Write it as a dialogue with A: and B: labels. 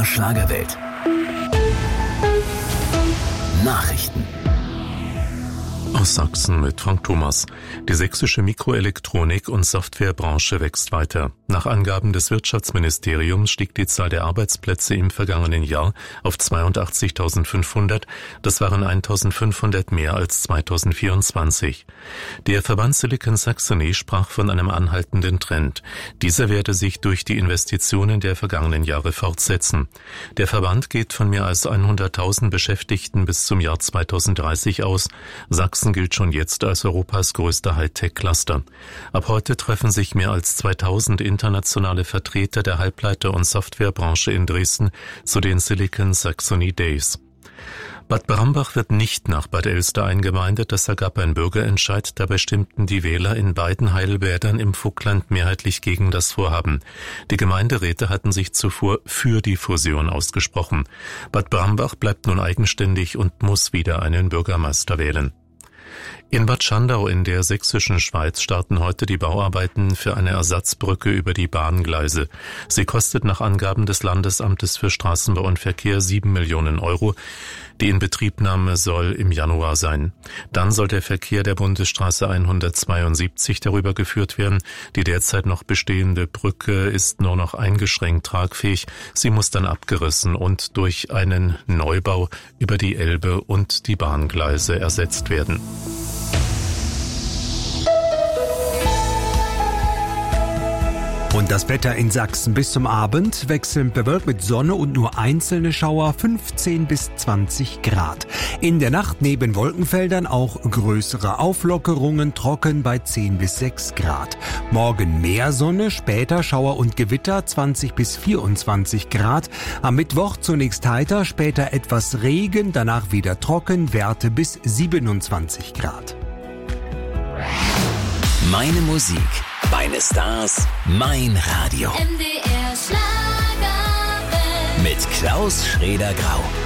A: MDR Schlagerwelt. Nachrichten.
B: Aus Sachsen mit Frank Thomas. Die sächsische Mikroelektronik- und Softwarebranche wächst weiter. Nach Angaben des Wirtschaftsministeriums stieg die Zahl der Arbeitsplätze im vergangenen Jahr auf 82.500. Das waren 1.500 mehr als 2024. Der Verband Silicon Saxony sprach von einem anhaltenden Trend. Dieser werde sich durch die Investitionen der vergangenen Jahre fortsetzen. Der Verband geht von mehr als 100.000 Beschäftigten bis zum Jahr 2030 aus. Sachsen gilt schon jetzt als Europas größter Hightech-Cluster. Ab heute treffen sich mehr als 2000 internationale Vertreter der Halbleiter- und Softwarebranche in Dresden zu den Silicon Saxony Days. Bad Brambach wird nicht nach Bad Elster eingemeindet, das ergab ein Bürgerentscheid, dabei stimmten die Wähler in beiden Heilbädern im Vogtland mehrheitlich gegen das Vorhaben. Die Gemeinderäte hatten sich zuvor für die Fusion ausgesprochen. Bad Brambach bleibt nun eigenständig und muss wieder einen Bürgermeister wählen. In Bad Schandau in der sächsischen Schweiz starten heute die Bauarbeiten für eine Ersatzbrücke über die Bahngleise. Sie kostet nach Angaben des Landesamtes für Straßenbau und Verkehr 7 Millionen Euro. Die Inbetriebnahme soll im Januar sein. Dann soll der Verkehr der Bundesstraße 172 darüber geführt werden. Die derzeit noch bestehende Brücke ist nur noch eingeschränkt tragfähig. Sie muss dann abgerissen und durch einen Neubau über die Elbe und die Bahngleise ersetzt werden.
C: Und das Wetter in Sachsen bis zum Abend wechselnd bewölkt mit Sonne und nur einzelne Schauer 15 bis 20 Grad. In der Nacht neben Wolkenfeldern auch größere Auflockerungen, trocken bei 10 bis 6 Grad. Morgen mehr Sonne, später Schauer und Gewitter 20 bis 24 Grad. Am Mittwoch zunächst heiter, später etwas Regen, danach wieder trocken, Werte bis 27 Grad.
A: Meine Musik, meine Stars, mein Radio.
D: MDR Schlagerwelt.
A: Mit Klaus Schrader-Grau.